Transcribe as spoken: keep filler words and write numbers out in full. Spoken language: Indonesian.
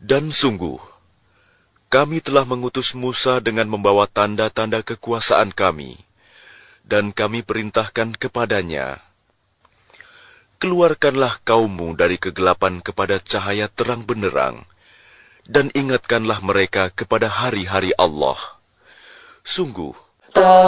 Dan sungguh, kami telah mengutus Musa dengan membawa tanda-tanda kekuasaan kami, dan kami perintahkan kepadanya, keluarkanlah kaummu dari kegelapan kepada cahaya terang benderang, dan ingatkanlah mereka kepada hari-hari Allah. Sungguh,